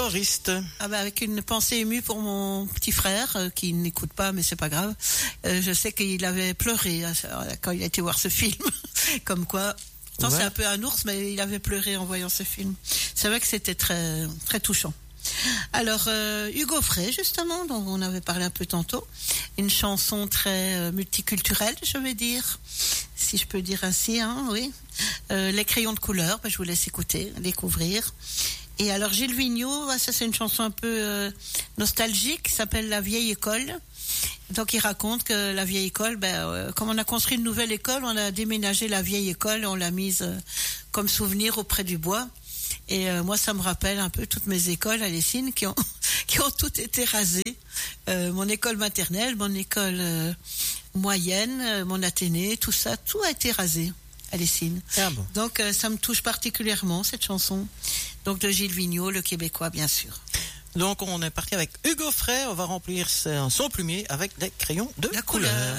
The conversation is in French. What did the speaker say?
humoriste. Ah bah avec une pensée émue pour mon petit frère qui n'écoute pas, mais c'est pas grave. Je sais qu'il avait pleuré quand il a été voir ce film. Comme quoi, pourtant c'est un peu un ours, mais il avait pleuré en voyant ce film. C'est vrai que c'était très très touchant. Alors Hugo Frey justement, dont on avait parlé un peu tantôt, une chanson très multiculturelle, je vais dire, si je peux dire ainsi, hein, oui. Les crayons de couleur, je vous laisse écouter, découvrir. Et alors Gilles Vigneault, ça c'est une chanson un peu nostalgique, qui s'appelle La vieille école. Donc il raconte que la vieille école, comme on a construit une nouvelle école, on a déménagé la vieille école, on l'a mise comme souvenir auprès du bois. Et moi, ça me rappelle un peu toutes mes écoles à Lessines qui ont toutes été rasées. Mon école maternelle, mon école moyenne, mon Athénée, tout ça, tout a été rasé à Lessines. Ah bon. Donc ça me touche particulièrement, cette chanson. Donc de Gilles Vigneault, le Québécois, bien sûr. Donc on est parti avec Hugo Frey, on va remplir son plumier avec des crayons de la couleur.